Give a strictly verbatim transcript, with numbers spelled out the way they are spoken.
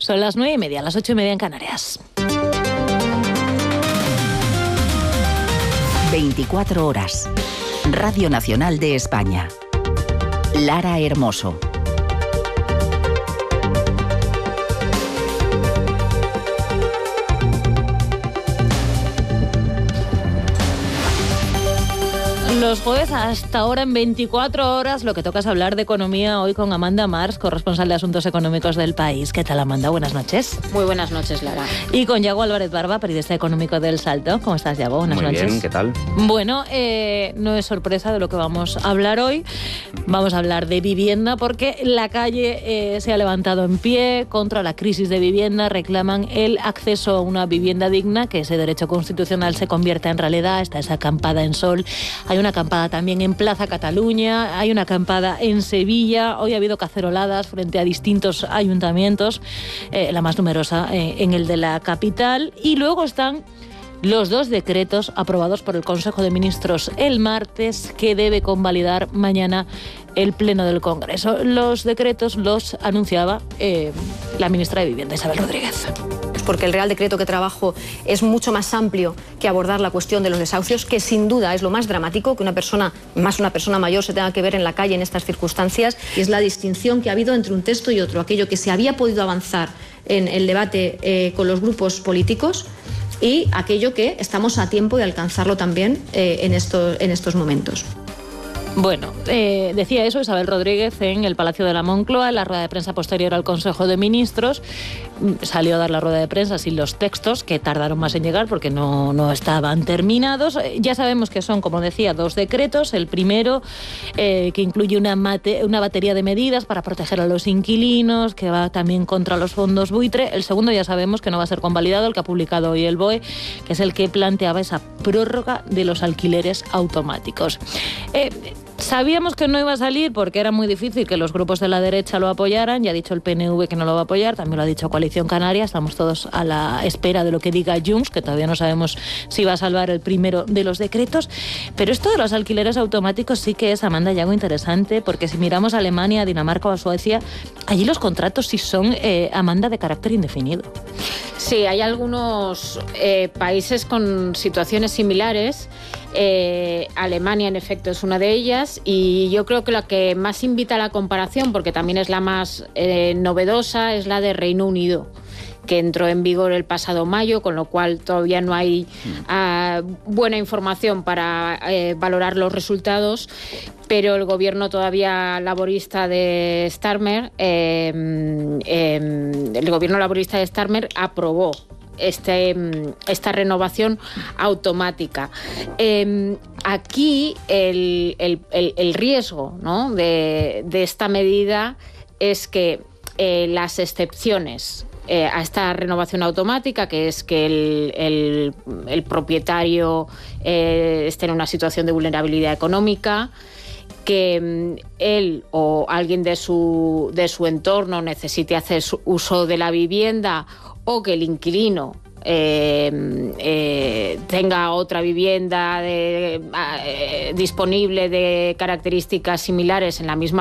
Son las nueve y media, las ocho y media en Canarias. veinticuatro horas. Radio Nacional de España. Lara Hermoso. Los jueves hasta ahora en veinticuatro horas lo que toca es hablar de economía hoy con Amanda Mars, corresponsal de Asuntos Económicos del País. ¿Qué tal, Amanda? Buenas noches. Muy buenas noches, Lara. Y con Yago Álvarez Barba, periodista económico del Salto. ¿Cómo estás, Yago? Buenas Muy noches. Muy bien, ¿qué tal? Bueno, eh, no es sorpresa de lo que vamos a hablar hoy. Vamos a hablar de vivienda porque la calle eh, se ha levantado en pie contra la crisis de vivienda. Reclaman el acceso a una vivienda digna, que ese derecho constitucional se convierta en realidad. Está esa acampada en Sol. Hay una acampada también en Plaza Cataluña, hay una acampada en Sevilla. Hoy ha habido caceroladas frente a distintos ayuntamientos, eh, la más numerosa eh, en el de la capital. Y luego están los dos decretos aprobados por el Consejo de Ministros el martes, que debe convalidar mañana el Pleno del Congreso. Los decretos los anunciaba eh, la ministra de Vivienda, Isabel Rodríguez. Porque el Real Decreto que trabajo es mucho más amplio que abordar la cuestión de los desahucios, que sin duda es lo más dramático, que una persona, más una persona mayor, se tenga que ver en la calle en estas circunstancias. Y es la distinción que ha habido entre un texto y otro, aquello que se había podido avanzar en el debate eh, con los grupos políticos y aquello que estamos a tiempo de alcanzarlo también eh, en, esto, en estos momentos. Bueno, eh, decía eso Isabel Rodríguez en el Palacio de la Moncloa, en la rueda de prensa posterior al Consejo de Ministros. Salió a dar la rueda de prensa sin los textos, que tardaron más en llegar porque no, no estaban terminados. Ya sabemos que son, como decía, dos decretos. El primero, eh, que incluye una, mate, una batería de medidas para proteger a los inquilinos, que va también contra los fondos buitre. El segundo ya sabemos que no va a ser convalidado, el que ha publicado hoy el B O E, que es el que planteaba esa prórroga de los alquileres automáticos. Eh, Sabíamos que no iba a salir porque era muy difícil que los grupos de la derecha lo apoyaran. Ya ha dicho el P N V que no lo va a apoyar, también lo ha dicho Coalición Canaria. Estamos todos a la espera de lo que diga Junts, que todavía no sabemos si va a salvar el primero de los decretos. Pero esto de los alquileres automáticos sí que es, Amanda, ya algo interesante, porque si miramos a Alemania, Dinamarca o a Suecia, allí los contratos sí son, eh, Amanda, de carácter indefinido. Sí, hay algunos eh, países con situaciones similares. Eh, Alemania, en efecto, es una de ellas, y yo creo que la que más invita a la comparación, porque también es la más eh, novedosa, es la de Reino Unido, que entró en vigor el pasado mayo, con lo cual todavía no hay uh, buena información para eh, valorar los resultados, pero el gobierno todavía laborista de Starmer, eh, eh, el gobierno laborista de Starmer aprobó Este, esta renovación automática. Eh, aquí el, el, el, el riesgo, ¿no?, de, de esta medida es que eh, las excepciones eh, a esta renovación automática, que es que el, el, el propietario eh, esté en una situación de vulnerabilidad económica, que él o alguien de su, de su entorno necesite hacer uso de la vivienda, o que el inquilino eh, eh, tenga otra vivienda de, eh, disponible de características similares en la misma